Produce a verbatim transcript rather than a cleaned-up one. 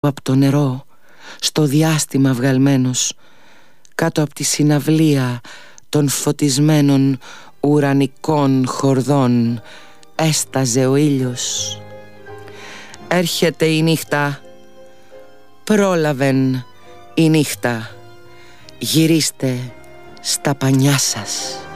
από το νερό, στο διάστημα βγαλμένος, κάτω από τη συναυλία των φωτισμένων ουρανικών χορδών έσταζε ο ήλιος. Έρχεται η νύχτα, πρόλαβεν η νύχτα, γυρίστε στα πανιά σας.